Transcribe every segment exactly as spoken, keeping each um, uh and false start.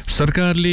सरकारले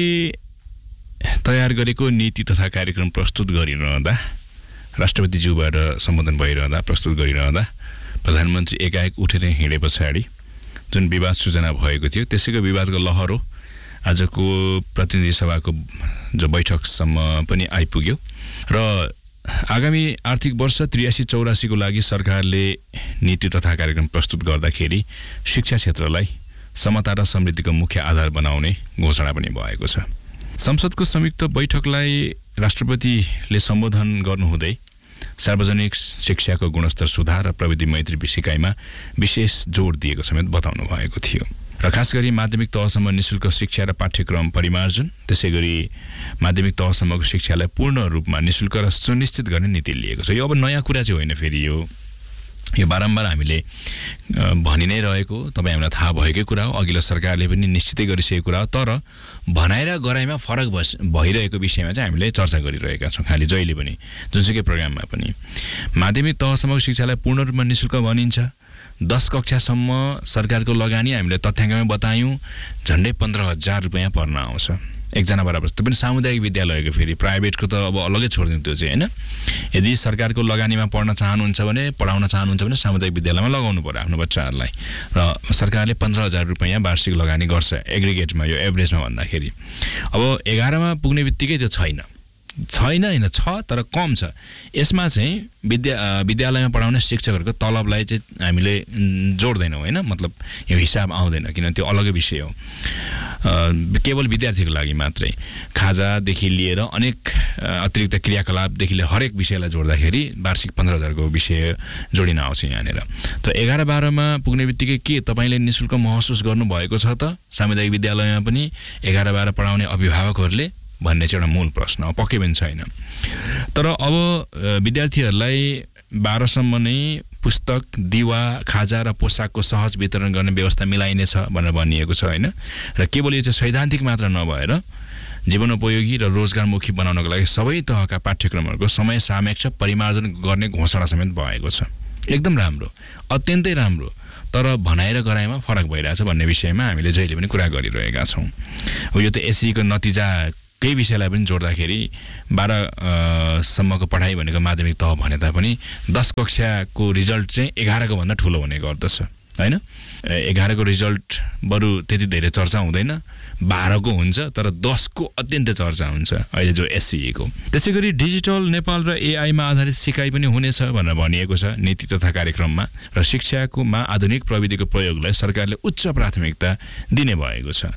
तयार गरेको नीति तथा कार्यक्रम प्रस्तुत गरिरहँदा राष्ट्रपतिज्यूबाट सम्बोधन भइरहँदा प्रस्तुत गरिरहँदा प्रधानमन्त्री एकाएक उठेर हिँडे पछाडि जुन विवाद सूचना भएको थियो त्यसैको विवादको लहरो आजको प्रतिनिधि सभाको जो बैठकसम्म पनि आइपुग्यो र आगामी आर्थिक वर्ष त्रियासी चौरासी को लागि सरकारले नीति तथा कार्यक्रम प्रस्तुत गर्दाखेरि शिक्षा क्षेत्रलाई समता र समृद्धिको मुख्य आधार बनाउने घोषणा पनि भएको छ। संसदको संयुक्त बैठकलाई राष्ट्रपतिले सम्बोधन गर्नुहुँदै सार्वजनिक शिक्षाको गुणस्तर सुधार र प्रविधि मैत्री सिकाइमा विशेष जोड दिएको समेत बताउनु भएको थियो र खास गरी माध्यमिक तहसम्म निशुल्क शिक्षा र पाठ्यक्रम परिमार्जन त्यसैगरी माध्यमिक तहसम्मको शिक्षालाई पूर्ण रूपमा निशुल्क र सुनिश्चित गर्ने नीति लिएको छ। यो अब नयाँ कुरा चाहिँ होइन, फेरि यो यो बारम्बार हामीले भनि नै रहेको तपाईँ हामीलाई थाहा भएकै कुरा हो, अघिल्लो सरकारले पनि निश्चितै गरिसकेको कुरा हो, तर भनाइ र गराइमा फरक भइरहेको विषयमा चाहिँ हामीले चर्चा गरिरहेका छौँ खालि जहिले पनि जुनसुकै प्रोग्राममा पनि। माध्यमिक तहसम्मको शिक्षालाई पूर्ण रूपमा निशुल्क भनिन्छ। दस कक्षासम्म सरकारको लगानी हामीले तथ्याङ्कमै बतायौँ झन्डै पन्ध्र हजार रुपियाँ पर्न आउँछ एकजना बराबर। त्यो पनि सामुदायिक विद्यालयको, फेरि प्राइभेटको त अब अलग्गै छोडिदिउँ त्यो चाहिँ होइन। यदि सरकारको लगानीमा पढ्न चाहनुहुन्छ भने पढाउन चाहनुहुन्छ भने सामुदायिक विद्यालयमा लगाउनु पर्यो आफ्नो बच्चाहरूलाई र सरकारले पन्ध्र हजार रुपियाँ वार्षिक लगानी गर्छ एग्रिगेटमा, यो एभरेजमा भन्दाखेरि। अब एघारमा पुग्ने बित्तिकै त्यो छैन छैन होइन छ तर कम छ। यसमा चाहिँ विद्या विद्यालयमा पढाउने शिक्षकहरूको तलबलाई चाहिँ हामीले जोड्दैनौँ होइन, मतलब यो हिसाब आउँदैन किनभने त्यो अलग्गै विषय हो, केवल विद्यार्थीको लागि मात्रै। खाजादेखि लिएर अनेक अतिरिक्त क्रियाकलापदेखि लिएर हरेक विषयलाई जोड्दाखेरि वार्षिक पन्ध्र हजारको विषय जोडिन आउँछ यहाँनिर। त एघार बाह्रमा पुग्ने बित्तिकै के तपाईँले निःशुल्क महसुस गर्नुभएको छ त सामुदायिक विद्यालयमा पनि एघार बाह्र पढाउने अभिभावकहरूले भन्ने चाहिँ एउटा मूल प्रश्न हो, पक्कै पनि छैन। तर अब विद्यार्थीहरूलाई बाह्रसम्म नै पुस्तक दिवा खाजा र पोसाकको सहज वितरण गर्ने व्यवस्था मिलाइनेछ भनेर भनिएको छ होइन। र केवल यो चाहिँ सैद्धान्तिक मात्र नभएर जीवनोपयोगी र रोजगारमुखी बनाउनको लागि सबै तहका पाठ्यक्रमहरूको समय सापेक्ष परिमार्जन गर्ने घोषणा समेत भएको छ। एकदम राम्रो, अत्यन्तै राम्रो, तर भनाइ र गराइमा फरक भइरहेछ भन्ने विषयमा हामीले जहिले पनि कुरा गरिरहेका छौँ। अब यो त एससीको नतिजा केही विषयलाई पनि जोड्दाखेरि बाह्र सम्मको पढाइ भनेको माध्यमिक तह भने तापनि दस कक्षाको रिजल्ट चाहिँ एघारको भन्दा ठुलो हुने गर्दछ होइन। एघारको रिजल्ट बरु त्यति धेरै चर्चा हुँदैन, बाह्रको हुन्छ तर दसको अत्यन्त चर्चा हुन्छ अहिले जो एससीएको। त्यसै गरी डिजिटल नेपाल र एआईमा आधारित सिकाइ पनि हुनेछ भनेर भनिएको छ नीति तथा कार्यक्रममा र शिक्षाकोमा आधुनिक प्रविधिको प्रयोगलाई सरकारले उच्च प्राथमिकता दिने भएको छ।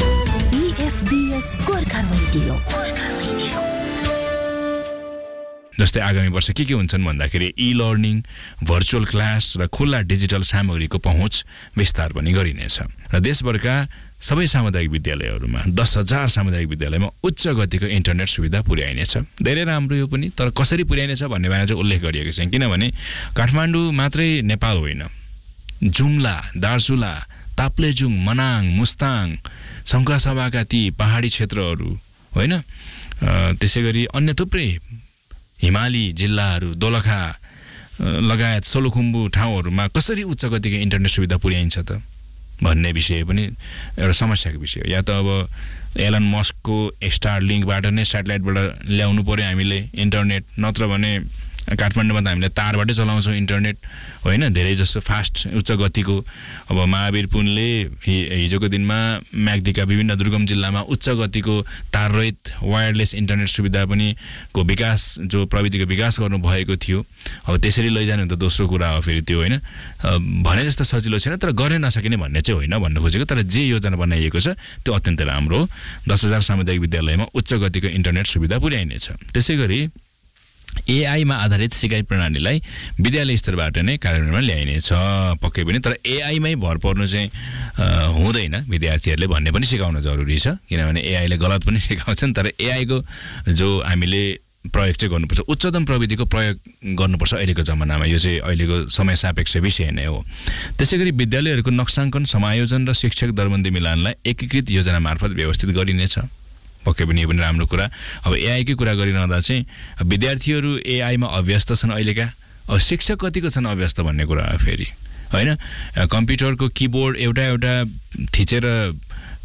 जस्तै आगामी वर्ष के के हुन्छन् भन्दाखेरि ई लर्निङ, भर्चुअल क्लास र खुल्ला डिजिटल सामग्रीको पहुँच विस्तार पनि गरिनेछ र देशभरका सबै सामुदायिक विद्यालयहरूमा दस हजार सामुदायिक विद्यालयमा उच्च गतिको इन्टरनेट सुविधा पुर्याइनेछ। धेरै राम्रो यो पनि, तर कसरी पुर्याइनेछ भन्ने बारेमा चाहिँ उल्लेख गरिएको छ किनभने काठमाडौँ मात्रै नेपाल होइन, जुम्ला, दार्चुला, ताप्लेजुङ, मनाङ, मुस्ताङ, शङ्खसभाका ती पहाडी क्षेत्रहरू होइन, त्यसै गरी अन्य थुप्रै हिमाली जिल्लाहरू, दोलखा लगायत सोलुखुम्बु ठाउँहरूमा कसरी उच्च गतिको इन्टरनेट सुविधा पुर्याइन्छ त भन्ने विषय पनि एउटा समस्याको विषय हो। या त अब एलन मस्कको स्टार लिङ्कबाट नै सेटेलाइटबाट ल्याउनु पर्यो हामीले इन्टरनेट, नत्र भने काठमाडौँमा त हामीले तारबाटै चलाउँछौँ इन्टरनेट होइन, धेरै जसो फास्ट उच्च गतिको। अब महावीर पुनले हिजोको दिनमा म्याग्दीका विभिन्न दुर्गम जिल्लामा उच्च गतिको ताररहित वायरलेस इन्टरनेट सुविधा पनि को विकास जो प्रविधिको विकास गर्नुभएको थियो। अब त्यसरी लैजानु त दोस्रो कुरा हो फेरि त्यो होइन, भने जस्तो सजिलो छैन तर गर्न नसकिने भन्ने चाहिँ होइन भन्नु खोजेको। तर जे योजना बनाइएको छ त्यो अत्यन्तै राम्रो हो। दस हजार सामुदायिक विद्यालयमा उच्च गतिको इन्टरनेट सुविधा पुर्याइनेछ। त्यसै गरी एआईमा आधारित सिकाइ प्रणालीलाई विद्यालय स्तरबाट नै कार्यान्वयनमा ल्याइनेछ पक्कै पनि, तर एआईमै भर पर्नु चाहिँ हुँदैन विद्यार्थीहरूले भन्ने पनि सिकाउन जरुरी छ किनभने एआईले गलत पनि सिकाउँछन्। तर एआईको जो हामीले प्रयोग चाहिँ गर्नुपर्छ, उच्चतम प्रविधिको प्रयोग गर्नुपर्छ अहिलेको जमानामा, यो चाहिँ अहिलेको समय सापेक्ष विषय नै हो। त्यसै गरी विद्यालयहरूको नक्साङ्कन, समायोजन र शिक्षक दरबन्दी मिलानलाई एकीकृत योजना मार्फत व्यवस्थित गरिनेछ पक्कै पनि, यो पनि राम्रो कुरा। अब एआईकै कुरा गरिरहँदा चाहिँ विद्यार्थीहरू एआईमा अभ्यस्त छन् अहिलेका, अब शिक्षक कतिको छन् अभ्यस्त भन्ने कुरा हो फेरि होइन। कम्प्युटरको किबोर्ड एउटा एउटा थिचेर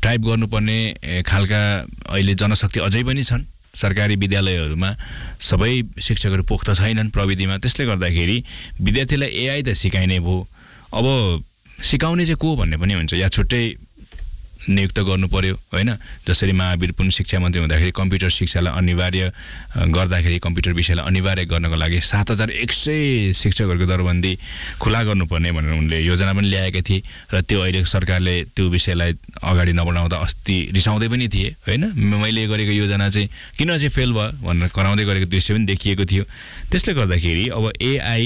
टाइप गर्नुपर्ने खालका अहिले जनशक्ति अझै पनि छन् सरकारी विद्यालयहरूमा सबै शिक्षकहरू पोख्त छैनन् प्रविधिमा त्यसले गर्दाखेरि विद्यार्थीलाई एआई त सिकाइने भयो अब सिकाउने चाहिँ को भन्ने पनि हुन्छ या छुट्टै नियुक्त गर्नु पर्यो हैन जसरी महावीर पुन शिक्षा मन्त्री हुँदाखेरि कम्प्युटर शिक्षालाई अनिवार्य गर्दाखेरि कम्प्युटर विषयलाई अनिवार्य गर्नको लागि सात हजार एक सय शिक्षकहरूको दरबन्दी खुला गर्नुपर्ने भनेर उनले योजना पनि ल्याएका थिए र त्यो अहिले सरकारले त्यो विषयलाई अगाडि नबढाउँदा अस्ति रिसाउँदै पनि थिए हैन मैले गरेको योजना चाहिँ किन चाहिँ फेल भयो भनेर कराउँदै गरेको दृश्य पनि देखिएको थियो त्यसले गर्दाखेरि अब एआई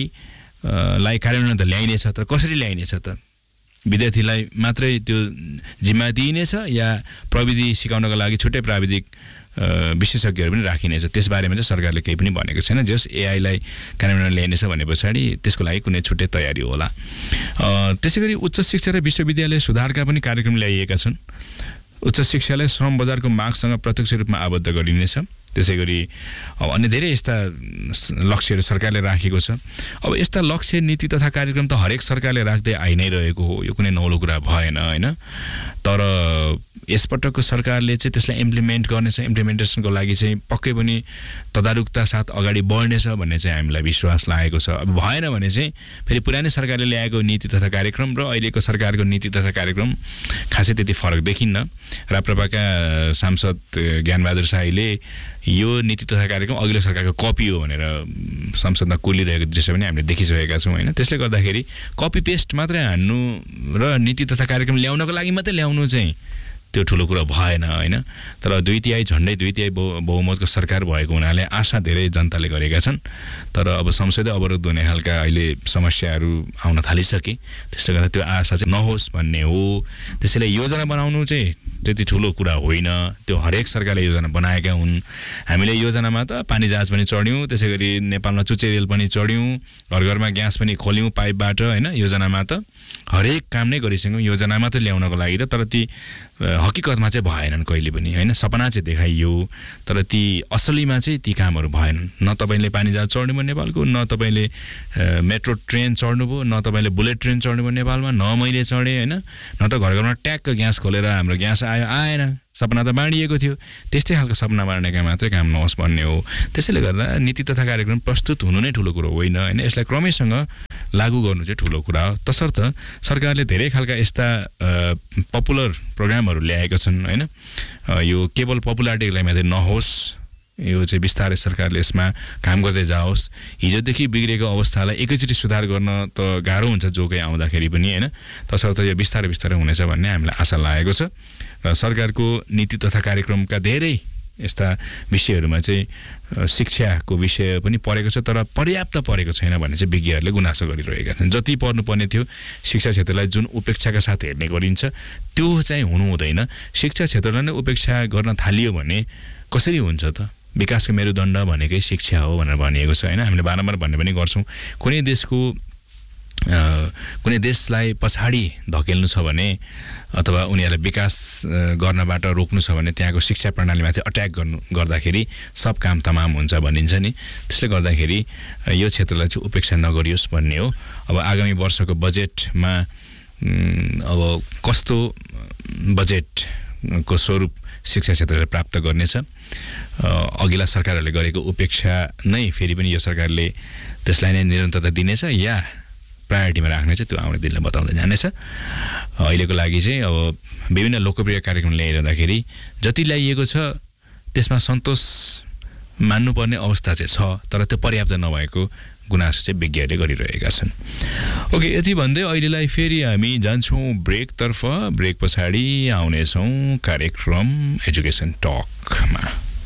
लाई कार्यान्वयन त ल्याइनेछ तर कसरी ल्याइनेछ त विद्यार्थीलाई मात्रै त्यो जिम्मा दिइनेछ या प्रविधि सिकाउनको लागि छुट्टै प्राविधिक विशेषज्ञहरू पनि राखिनेछ त्यसबारेमा चाहिँ सरकारले केही पनि भनेको छैन जस एआईलाई कार्यान्वयन ल्याइनेछ भने पछाडि त्यसको लागि कुनै छुट्टै तयारी होला त्यसैगरी उच्च शिक्षा र विश्वविद्यालय सुधारका पनि कार्यक्रम ल्याइएका छन् उच्च शिक्षालाई श्रम बजारको मागसँग प्रत्यक्ष रूपमा आबद्ध गरिनेछ त्यसैगरी अब अन्य धेरै यस्ता लक्ष्यहरू सरकारले राखेको छ अब यस्ता लक्ष्य नीति तथा कार्यक्रम त हरेक सरकारले राख्दै आइ नै रहेको हो यो कुनै नौलो कुरा भएन हैन तर यसपटकको सरकारले चाहिँ त्यसलाई इम्प्लिमेन्ट गर्नेछ इम्प्लिमेन्टेसनको लागि चाहिँ पक्कै पनि तदारुकता साथ अगाडि बढ्नेछ भन्ने चाहिँ हामीलाई विश्वास लागेको छ अब भएन भने चाहिँ फेरि पुरानै सरकारले ल्याएको नीति तथा कार्यक्रम र अहिलेको सरकारको नीति तथा कार्यक्रम खासै त्यति फरक देखिन्न राप्रपाका सांसद ज्ञानबहादुर शाहीले यो नीति तथा कार्यक्रम अघिल्लो सरकारको कपी हो भनेर संसदमा कुलिरहेको दृश्य पनि हामीले देखिसकेका छौँ हैन त्यसले गर्दाखेरि कपी पेस्ट मात्रै हान्नु र नीति तथा कार्यक्रम ल्याउनको लागि मात्रै ल्याउनु चाहिँ त्यो ठुलो कुरा भएन हैन तर दुई तिहाई झन्डै दुई तिहाई बहुमतको सरकार भएको हुनाले आशा धेरै जनताले गरेका छन् तर अब संसदीय अवरोध हुने खालका अहिले समस्याहरू आउन थालिसके त्यसले गर्दा त्यो आशा चाहिँ नहोस् भन्ने हो त्यसैले योजना बनाउनु चाहिँ त्यति ठुलो कुरा होइन त्यो हरेक सरकारले योजना बनाएका हुन् हामीले योजनामा त पानी जहाज पनि चढ्यौँ त्यसैगरी नेपालमा चुचे रेल पनि चढ्यौँ घर घरमा ग्यास पनि खोल्यौँ पाइपबाट हैन योजनामा त हरेक काम नै गरिसक्यौँ योजना मात्रै ल्याउनको लागि र तर ती हकीकतमा चाहिँ भएनन् कहिले पनि हैन सपना चाहिँ देखाइयो तर ती असलीमा चाहिँ ती कामहरू भएनन् न तपाईले पानी जहाज चढ्नुभयो नेपालको न तपाईले मेट्रो ट्रेन चढ्नुभयो न तपाईले बुलेट ट्रेन चढ्नुभयो नेपालमा न मैले चढेँ हैन न त घर घरमा ट्याक्क ग्यास खोलेर हाम्रो ग्यास आयो आएन सपना त बाँडिएको थियो त्यस्तै खालको सपना बाँड्नेका मात्रै काम नहोस् भन्ने हो त्यसैले गर्दा नीति तथा कार्यक्रम प्रस्तुत हुनु नै ठुलो कुरो होइन हैन यसलाई क्रमैसँग लागू गर्नु चाहिँ ठुलो कुरा हो तसर्थ सरकारले धेरै खालका यस्ता पपुलर प्रोग्रामहरू ल्याएका छन् हैन यो केवल पपुलारिटीको लागि मात्रै नहोस् यो चाहिँ बिस्तारै सरकारले यसमा काम गर्दै जाओस् हिजोदेखि बिग्रेको अवस्थालाई एकैचोटि सुधार गर्न त गाह्रो हुन्छ जोकै आउँदाखेरि पनि हैन तसर्थ यो बिस्तारै बिस्तारै हुनेछ भन्ने हामीलाई आशा लागेको छ र सरकारको नीति तथा कार्यक्रमका धेरै यस्ता विषयहरूमा चाहिँ शिक्षाको विषय पनि परेको छ तर पर्याप्त परेको छैन भन्ने चाहिँ विज्ञहरूले गुनासो गरिरहेका छन् जति पर्नुपर्ने थियो शिक्षा क्षेत्रलाई जुन उपेक्षाका साथ हेर्ने गरिन्छ त्यो चाहिँ हुनु हुँदैन शिक्षा क्षेत्रलाई नै उपेक्षा गर्न थालियो भने कसरी हुन्छ त विकासको मेरुदण्ड भनेकै शिक्षा हो भनेर भनिएको छ हैन हामीले बारम्बार भन्ने पनि गर्छौं कुनै देशको कुनै देशलाई पछाडी धकेल्नु छ भने अथवा उनीहरुलाई विकास गर्नबाट रोक्नु छ भने त्यहाँको शिक्षा प्रणालीमाथि अट्याक गर्नु गर्दाखेरि सब काम तमाम हुन्छ भनिन्छ नि त्यसले गर्दाखेरि यो क्षेत्रलाई चाहिँ उपेक्षा नगरियोस् भन्ने हो अब आगामी वर्षको बजेटमा अब कस्तो बजेटको स्वरूप शिक्षा क्षेत्रले प्राप्त गर्नेछ अघिल्ला सरकारहरूले गरेको उपेक्षा नै फेरि पनि यो सरकारले त्यसलाई नै निरन्तरता दिनेछ या प्रायोरिटीमा राख्ने चाहिँ त्यो आउने दिनले बताउँदै जानेछ अहिलेको लागि चाहिँ अब विभिन्न लोकप्रिय कार्यक्रम ल्याइरहँदाखेरि जति ल्याइएको छ त्यसमा सन्तोष मान्नुपर्ने अवस्था चाहिँ छ तर त्यो पर्याप्त नभएको गुनासो चाहिँ विज्ञहरूले गरिरहेका छन् ओके यति भन्दै अहिलेलाई फेरि हामी जान्छौँ ब्रेकतर्फ ब्रेक पछाडि आउनेछौँ कार्यक्रम एजुकेसन टकमा